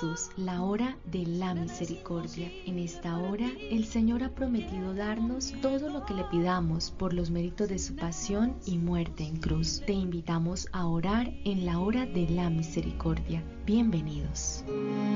Jesús, la hora de la misericordia. En esta hora, el Señor ha prometido darnos todo lo que le pidamos por los méritos de su pasión y muerte en cruz. Te invitamos a orar en la hora de la misericordia. Bienvenidos.